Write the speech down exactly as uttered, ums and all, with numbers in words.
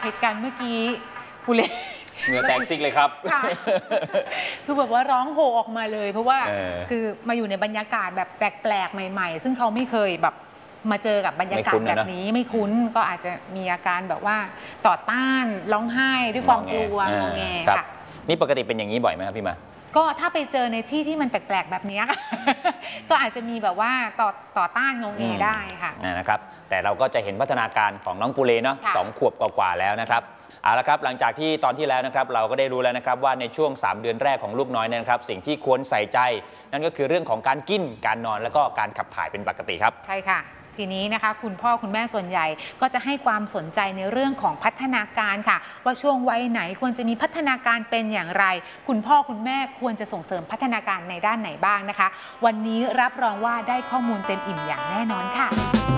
เหตุการณ์เมื่อกี้ปุเรเหงื่อแตกซิกเลยครับคือแบบว่าร้องโฮออกมาเลยเพราะว่าคือมาอยู่ในบรรยากาศแบบแปลกๆใหม่ๆซึ่งเขาไม่เคยแบบมาเจอกับบรรยากาศแบบนี้ไม่คุ้นก็อาจจะมีอาการแบบว่าต่อต้านร้องไห้ด้วยความกลัวงอแงค่ะนี่ปกติเป็นอย่างนี้บ่อยไหมครับพี่มาก็ถ้าไปเจอในที่ที่มันแปลกๆแบบนี้ก็อาจจะมีแบบว่าต่อต่อต้านงงเงได้ค่ะนะครับแต่เราก็จะเห็นพัฒนาการของน้องปูเลเนาะสองขวบกว่าๆแล้วนะครับเอาละครับหลังจากที่ตอนที่แล้วนะครับเราก็ได้รู้แล้วนะครับว่าในช่วงสามเดือนแรกของลูกน้อยเนี่ยนะครับสิ่งที่ควรใส่ใจนั่นก็คือเรื่องของการกินการนอนแล้วก็การขับถ่ายเป็นปกติครับใช่ค่ะทีนี้นะคะคุณพ่อคุณแม่ส่วนใหญ่ก็จะให้ความสนใจในเรื่องของพัฒนาการค่ะว่าช่วงวัยไหนควรจะมีพัฒนาการเป็นอย่างไรคุณพ่อคุณแม่ควรจะส่งเสริมพัฒนาการในด้านไหนบ้างนะคะวันนี้รับรองว่าได้ข้อมูลเต็มอิ่มอย่างแน่นอนค่ะ